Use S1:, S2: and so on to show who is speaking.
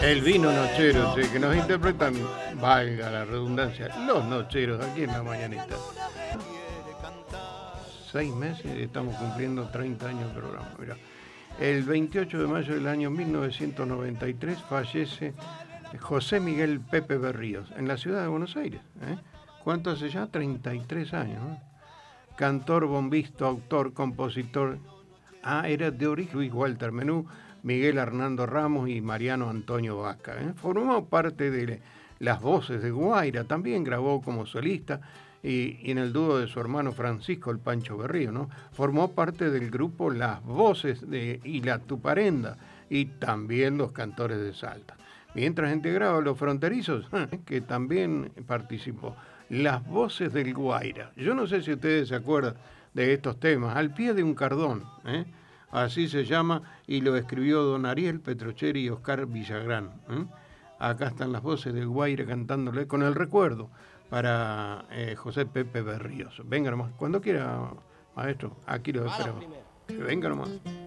S1: El vino nochero, sí, que nos interpretan, valga la redundancia, los nocheros aquí en la mañanita. 6 meses, estamos cumpliendo 30 años de programa. Mirá. El 28 de mayo del año 1993 fallece José Miguel Pepe Berríos en la ciudad de Buenos Aires. ¿Cuánto hace ya? 33 años. Cantor, bombista, autor, compositor. Era de origen Luis Walter Menú, Miguel Hernando Ramos y Mariano Antonio Vaca. Formó parte de Las Voces de Guaira, también grabó como solista y en el dúo de su hermano Francisco el Pancho Berrío, ¿no? Formó parte del grupo Las Voces y La Tuparenda y también Los Cantores de Salta. Mientras integraba Los Fronterizos, que también participó. Las Voces del Guaira. Yo no sé si ustedes se acuerdan de estos temas. Al pie de un cardón, así se llama, y lo escribió don Ariel Petrocheri y Oscar Villagrán. Acá están Las Voces del Guaira cantándole con el recuerdo para José Pepe Berríos. Venga nomás, cuando quiera, maestro, aquí lo esperamos. Venga nomás.